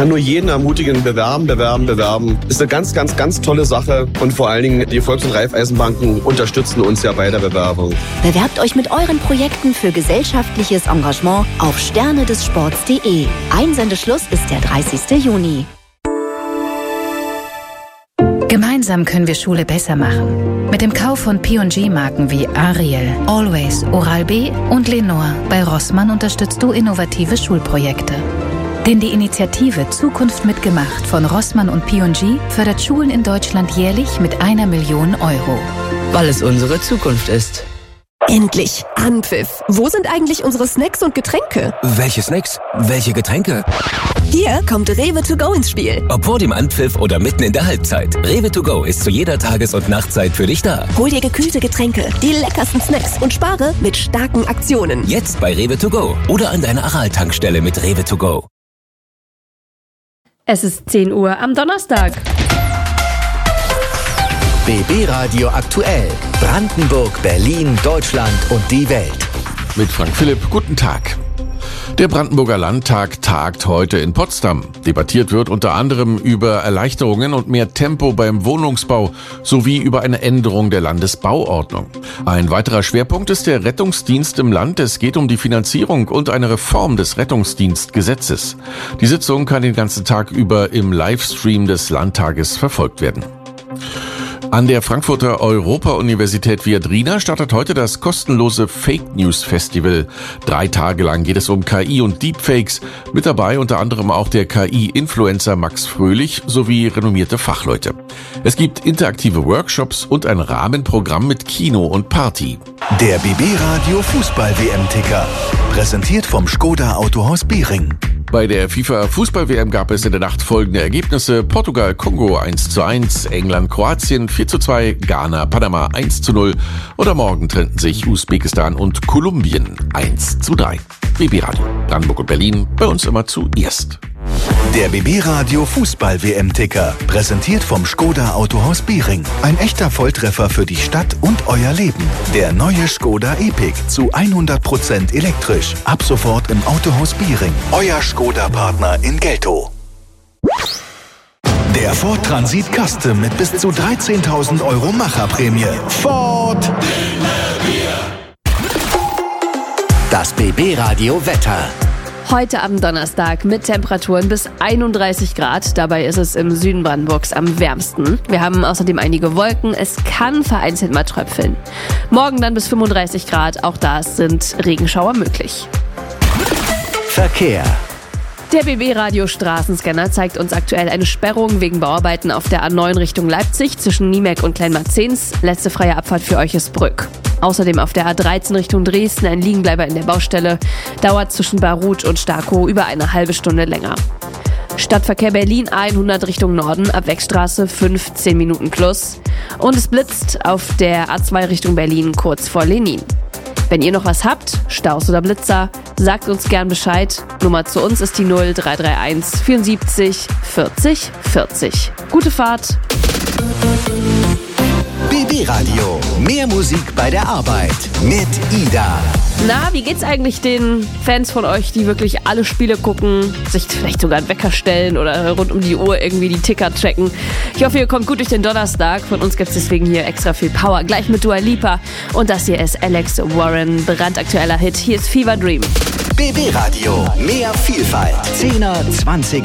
kann nur jeden ermutigen, bewerben. Ist eine ganz, ganz, ganz tolle Sache und vor allen Dingen die Volks- und Raiffeisenbanken unterstützen uns ja bei der Bewerbung. Bewerbt euch mit euren Projekten für gesellschaftliches Engagement auf sternedessports.de. Einsendeschluss ist der 30. Juni. Gemeinsam können wir Schule besser machen. Mit dem Kauf von P&G-Marken wie Ariel, Always, Oral-B und Lenore bei Rossmann unterstützt du innovative Schulprojekte. Denn die Initiative Zukunft mitgemacht von Rossmann und P&G fördert Schulen in Deutschland jährlich mit 1 Million Euro. Weil es unsere Zukunft ist. Endlich! Anpfiff! Wo sind eigentlich unsere Snacks und Getränke? Welche Snacks? Welche Getränke? Hier kommt Rewe to go ins Spiel. Ob vor dem Anpfiff oder mitten in der Halbzeit. Rewe to go ist zu jeder Tages- und Nachtzeit für dich da. Hol dir gekühlte Getränke, die leckersten Snacks und spare mit starken Aktionen. Jetzt bei Rewe to go oder an deiner Aral-Tankstelle mit Rewe to go. Es ist 10 Uhr am Donnerstag. BB Radio aktuell. Brandenburg, Berlin, Deutschland und die Welt. Mit Frank Philipp, guten Tag. Der Brandenburger Landtag tagt heute in Potsdam. Debattiert wird unter anderem über Erleichterungen und mehr Tempo beim Wohnungsbau sowie über eine Änderung der Landesbauordnung. Ein weiterer Schwerpunkt ist der Rettungsdienst im Land. Es geht um die Finanzierung und eine Reform des Rettungsdienstgesetzes. Die Sitzung kann den ganzen Tag über im Livestream des Landtages verfolgt werden. An der Frankfurter Europa-Universität Viadrina startet heute das kostenlose Fake News Festival. 3 Tage lang geht es um KI und Deepfakes. Mit dabei unter anderem auch der KI-Influencer Max Fröhlich sowie renommierte Fachleute. Es gibt interaktive Workshops und ein Rahmenprogramm mit Kino und Party. Der BB Radio Fußball-WM-Ticker. Präsentiert vom Škoda Autohaus Biering. Bei der FIFA-Fußball-WM gab es in der Nacht folgende Ergebnisse: Portugal-Kongo 1:1, England-Kroatien 4:2, Ghana-Panama 1:0 oder morgen trennten sich Usbekistan und Kolumbien 1:3. BB Radio, Brandenburg und Berlin, bei uns immer zuerst. Der BB Radio Fußball-WM-Ticker. Präsentiert vom Škoda Autohaus Biering. Ein echter Volltreffer für die Stadt und euer Leben. Der neue Škoda Epiq zu 100% elektrisch. Ab sofort im Autohaus Biering. Euer Škoda-Partner in Geltow. Der Ford Transit Custom mit bis zu 13.000 Euro Macherprämie. Ford! Das BB Radio Wetter. Heute am Donnerstag mit Temperaturen bis 31 Grad. Dabei ist es im Süden Brandenburgs am wärmsten. Wir haben außerdem einige Wolken. Es kann vereinzelt mal tröpfeln. Morgen dann bis 35 Grad. Auch da sind Regenschauer möglich. Verkehr. Der BB-Radio Straßenscanner zeigt uns aktuell eine Sperrung wegen Bauarbeiten auf der A9 Richtung Leipzig zwischen Niemek und Kleinmarzens. Letzte freie Abfahrt für euch ist Brück. Außerdem auf der A13 Richtung Dresden ein Liegenbleiber in der Baustelle. Dauert zwischen Baruth und Starkow über eine halbe Stunde länger. Stadtverkehr Berlin A100 Richtung Norden, Abwegstraße 15 Minuten plus. Und es blitzt auf der A2 Richtung Berlin kurz vor Lenin. Wenn ihr noch was habt, Staus oder Blitzer, sagt uns gern Bescheid. Nummer zu uns ist die 0331 74 40 40. Gute Fahrt! BB Radio. Mehr Musik bei der Arbeit. Mit Ida. Na, wie geht's eigentlich den Fans von euch, die wirklich alle Spiele gucken, sich vielleicht sogar einen Wecker stellen oder rund um die Uhr irgendwie die Ticker checken? Ich hoffe, ihr kommt gut durch den Donnerstag. Von uns gibt's deswegen hier extra viel Power. Gleich mit Dua Lipa. Und das hier ist Alex Warren, brandaktueller Hit. Hier ist Fever Dream. BB Radio. Mehr Vielfalt. 10er, 20